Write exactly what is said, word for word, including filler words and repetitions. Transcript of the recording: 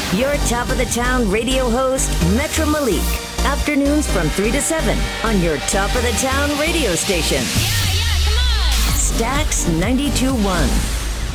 Your top of the town radio host, Metro Malik. Afternoons from three to seven on your top of the town radio station. Yeah, yeah, come on. Stax ninety-two point one.